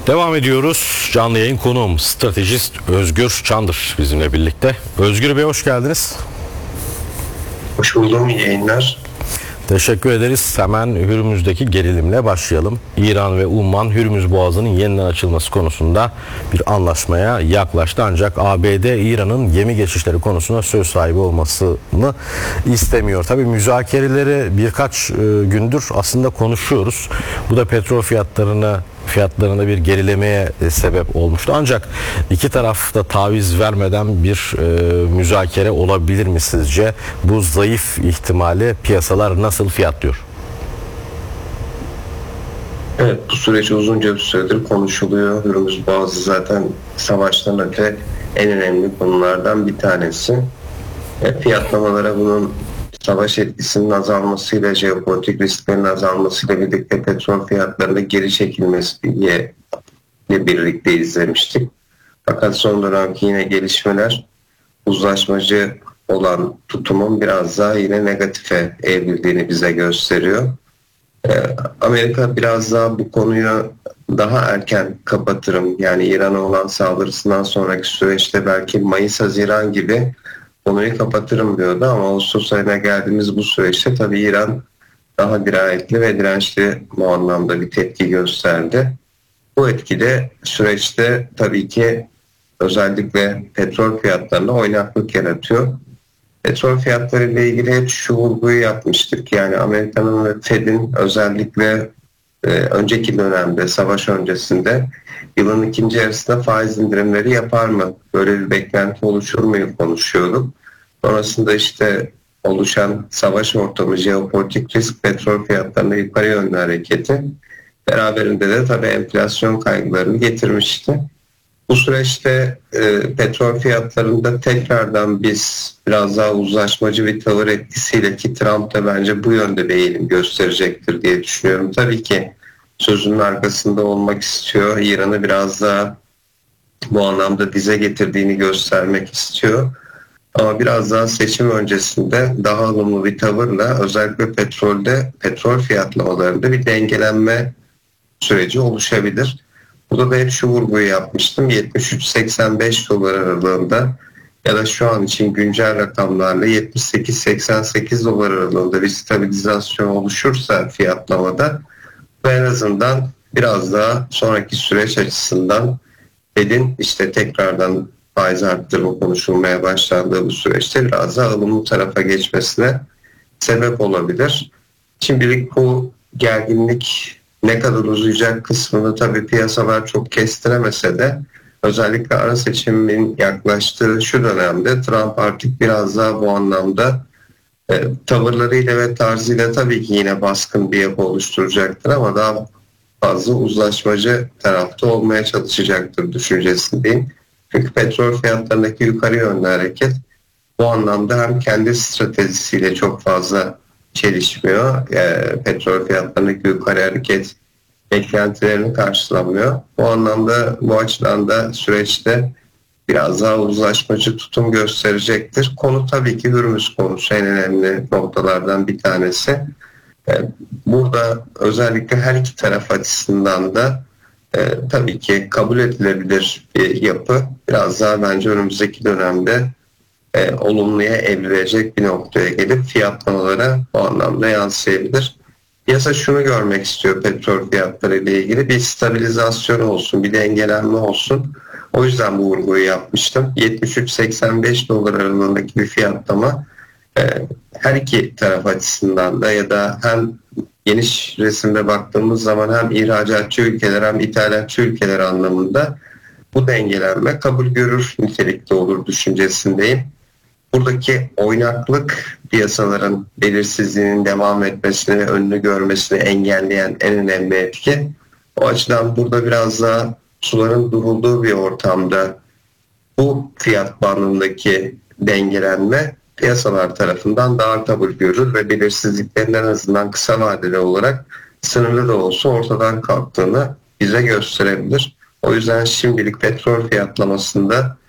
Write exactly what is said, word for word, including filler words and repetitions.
Devam ediyoruz. Canlı yayın konuğum stratejist Özgür Çandır bizimle birlikte. Özgür Bey hoş geldiniz. Hoş buldum, iyi yayınlar. Teşekkür ederiz. Hemen Hürmüz'deki gerilimle başlayalım. İran ve Umman Hürmüz Boğazı'nın yeniden açılması konusunda bir anlaşmaya yaklaştı. Ancak A B D İran'ın gemi geçişleri konusunda söz sahibi olmasını istemiyor. Tabii müzakereleri birkaç gündür aslında konuşuyoruz. Bu da petrol fiyatlarına fiyatlarında bir gerilemeye sebep olmuştu. Ancak iki taraf da taviz vermeden bir e, müzakere olabilir mi sizce? Bu zayıf ihtimali piyasalar nasıl fiyatlıyor? Evet, bu süreç uzunca bir süredir konuşuluyor. Hürmüz Boğazı zaten savaştan öte en önemli konulardan bir tanesi. E, fiyatlamalara bunun savaş etkisinin azalmasıyla, jeopolitik risklerin azalmasıyla birlikte petrol fiyatlarında geri çekilmesiyle birlikte izlemiştik. Fakat son dönemki yine gelişmeler uzlaşmacı olan tutumun biraz daha yine negatife evrildiğini bize gösteriyor. Ee, Amerika biraz daha bu konuyu daha erken kapatırım, yani İran'a olan saldırısından sonraki süreçte belki Mayıs-Haziran gibi konuyu kapatırım diyordu ama Ağustos ayına geldiğimiz bu süreçte tabii İran daha dirayetli ve dirençli bu anlamda bir tepki gösterdi. Bu etkide süreçte tabii ki özellikle petrol fiyatlarına oynaklık yaratıyor. Petrol fiyatları ile ilgili hep şu vurguyu yapmıştık. Yani Amerika'nın ve Fed'in özellikle e, önceki dönemde, savaş öncesinde yılın ikinci yarısında faiz indirimleri yapar mı? Böyle bir beklenti oluşur mu konuşuyorduk. Sonrasında işte oluşan savaş ortamı, jeopolitik risk, petrol fiyatlarında yukarı yönlü hareketi beraberinde de tabii enflasyon kaygılarını getirmişti. Bu süreçte e, petrol fiyatlarında tekrardan biz biraz daha uzlaşmacı bir tavır etkisiyle, ki Trump da bence bu yönde bir eğilim gösterecektir diye düşünüyorum. Tabii ki sözünün arkasında olmak istiyor. İran'ı biraz daha bu anlamda dize getirdiğini göstermek istiyor. Ama biraz daha seçim öncesinde daha ılımlı bir tavırla özellikle petrolde, petrol fiyatlamalarında bir dengelenme süreci oluşabilir. Burada da hep şu vurguyu yapmıştım. yetmiş üç seksen beş dolar aralığında ya da şu an için güncel rakamlarla yetmiş sekiz seksen sekiz dolar aralığında bir stabilizasyon oluşursa fiyatlamada, ve en azından biraz daha sonraki süreç açısından Fed'in işte tekrardan faiz arttırma konuşulmaya başlandığı bu süreçte biraz daha ılımlı tarafa geçmesine sebep olabilir. Şimdilik bu gerginlik ne kadar uzayacak kısmını tabii piyasalar çok kestiremese de özellikle ara seçimin yaklaştığı şu dönemde Trump artık biraz daha bu anlamda e, tavırlarıyla ve tarzıyla tabii ki yine baskın bir yapı oluşturacaktır ama daha fazla uzlaşmacı tarafta olmaya çalışacaktır düşüncesindeyim. Çünkü petrol fiyatlarındaki yukarı yönlü hareket bu anlamda hem kendi stratejisiyle çok fazla çelişmiyor. E, petrol fiyatlarındaki yukarı hareket beklentilerini karşılamıyor. Bu anlamda, bu açıdan da süreçte biraz daha uzlaşmacı tutum gösterecektir. Konu tabii ki Hürmüz konusu, en önemli noktalardan bir tanesi. E, burada özellikle her iki taraf açısından da e, tabii ki kabul edilebilir bir yapı. Biraz daha bence önümüzdeki dönemde E, olumluya evrilecek bir noktaya gelip fiyatlamalara bu anlamda yansıyabilir. Piyasa şunu görmek istiyor petrol fiyatları ile ilgili: bir stabilizasyon olsun, bir dengelenme olsun. O yüzden bu vurguyu yapmıştım. yetmiş üç seksen beş dolar aralığındaki bir fiyatlama e, her iki taraf açısından da, ya da hem geniş resimde baktığımız zaman hem ihracatçı ülkeler hem ithalatçı ülkeler anlamında bu dengelenme kabul görür nitelikte olur düşüncesindeyim. Buradaki oynaklık piyasaların belirsizliğinin devam etmesini ve önünü görmesini engelleyen en önemli etki. O açıdan burada biraz daha suların durulduğu bir ortamda bu fiyat bandındaki dengelenme piyasalar tarafından daha kabul görür ve belirsizliklerin en azından kısa vadeli olarak sınırlı da olsa ortadan kalktığını bize gösterebilir. O yüzden şimdilik petrol fiyatlamasında